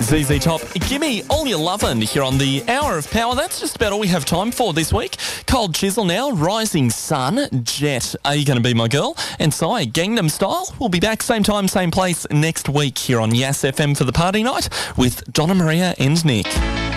ZZ Top, gimme all your lovin' here on the Hour of Power. That's just about all we have time for this week. Cold Chisel now, Rising Sun, Jet, Are You Gonna Be My Girl? And Psy, Gangnam Style. We'll be back same time, same place next week here on Yas FM for the party night with Donna Maria and Nick.